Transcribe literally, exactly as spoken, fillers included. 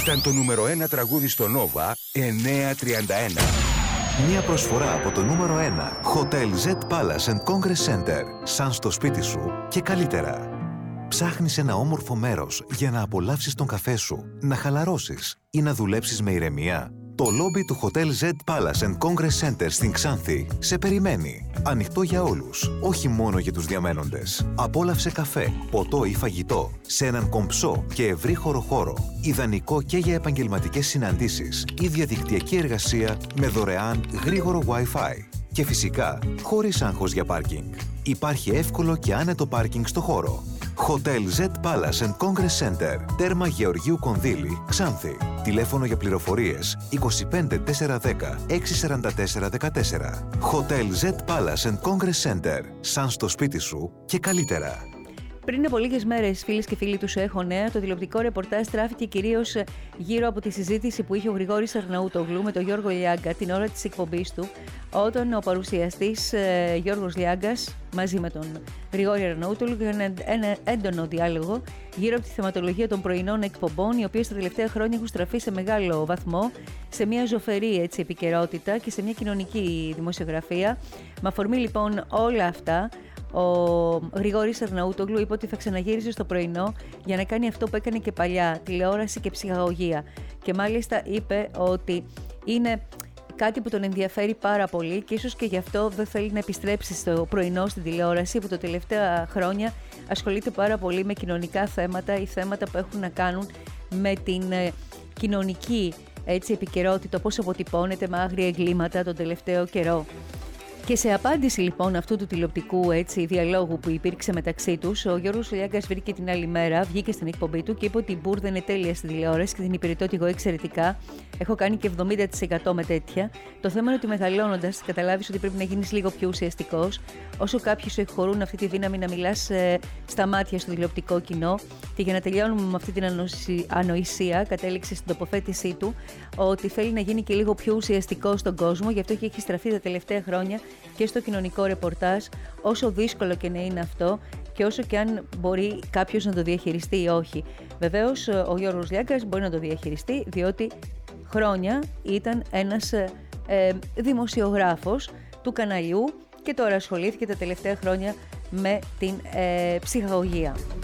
Ήταν το νούμερο ένα τραγούδι στο Nova εννιακόσια τριάντα ένα. Μια προσφορά από το νούμερο ένα Hotel Z Palace and Congress Center. Σαν στο σπίτι σου και καλύτερα. Ψάχνεις ένα όμορφο μέρος για να απολαύσεις τον καφέ σου, να χαλαρώσεις ή να δουλέψεις με ηρεμία? Το λόμπι του Hotel Z Palace and Congress Center στην Ξάνθη σε περιμένει. Ανοιχτό για όλους, όχι μόνο για τους διαμένοντες. Απόλαυσε καφέ, ποτό ή φαγητό σε έναν κομψό και ευρύχωρο χώρο. Ιδανικό και για επαγγελματικές συναντήσεις ή διαδικτυακή εργασία με δωρεάν γρήγορο Wi-Fi. Και φυσικά, χωρίς άγχος για πάρκινγκ. Υπάρχει εύκολο και άνετο πάρκινγκ στο χώρο. Hotel Z Palace and Congress Center, τέρμα Γεωργίου Κονδύλη, Ξάνθη. Τηλέφωνο για πληροφορίες είκοσι πέντε τετρακόσια δέκα έξι σαράντα τέσσερα δεκατέσσερα. Hotel Z Palace and Congress Center, σαν στο σπίτι σου και καλύτερα. Πριν από λίγες μέρες, φίλες και φίλοι του Σου Έχω Νέα, το τηλεοπτικό ρεπορτάζ τράφηκε κυρίως γύρω από τη συζήτηση που είχε ο Γρηγόρης Αρναούτογλου με τον Γιώργο Λιάγκα την ώρα της εκπομπής του, όταν ο παρουσιαστής ε, Γιώργος Λιάγκας μαζί με τον Γρηγόρη Αρναούτογλου είχαν ένα έντονο διάλογο γύρω από τη θεματολογία των πρωινών εκπομπών, οι οποίες τα τελευταία χρόνια έχουν στραφεί σε μεγάλο βαθμό σε μια ζωφερή έτσι, επικαιρότητα και σε μια κοινωνική δημοσιογραφία. Με αφορμή λοιπόν όλα αυτά, ο Γρηγόρης Αρναούτογλου είπε ότι θα ξαναγύριζε στο πρωινό για να κάνει αυτό που έκανε και παλιά, τηλεόραση και ψυχαγωγία. Και μάλιστα είπε ότι είναι κάτι που τον ενδιαφέρει πάρα πολύ και ίσως και γι' αυτό δεν θέλει να επιστρέψει στο πρωινό στην τηλεόραση, που τα τελευταία χρόνια ασχολείται πάρα πολύ με κοινωνικά θέματα ή θέματα που έχουν να κάνουν με την ε, κοινωνική έτσι, επικαιρότητα, πώς αποτυπώνεται με άγρια εγκλήματα τον τελευταίο καιρό. Και σε απάντηση λοιπόν αυτού του τηλεοπτικού έτσι, διαλόγου που υπήρξε μεταξύ τους, ο Γιώργος Λιάγκας βρήκε την άλλη μέρα, βγήκε στην εκπομπή του και είπε ότι η Μπούρδα είναι τέλεια στη τηλεόραση και την υπηρετώ και εγώ εξαιρετικά. Έχω κάνει και εβδομήντα τοις εκατό με τέτοια. Το θέμα είναι ότι μεγαλώνοντας, καταλάβεις ότι πρέπει να γίνεις λίγο πιο ουσιαστικός. Όσο κάποιοι σου εκχωρούν αυτή τη δύναμη να μιλάς ε, στα μάτια στο τηλεοπτικό κοινό, και για να τελειώνουμε με αυτή την ανοησία, κατέληξε στην τοποθέτησή του ότι θέλει να γίνει και λίγο πιο ουσιαστικό στον κόσμο, γι' αυτό και έχει στραφεί τα τελευταία χρόνια και στο κοινωνικό ρεπορτάζ, όσο δύσκολο και να είναι αυτό και όσο και αν μπορεί κάποιος να το διαχειριστεί ή όχι. Βεβαίως, ο Γιώργος Λιάγκας μπορεί να το διαχειριστεί, διότι χρόνια ήταν ένας ε, ε, δημοσιογράφος του καναλιού και τώρα ασχολήθηκε τα τελευταία χρόνια με την ε, ψυχαγωγία.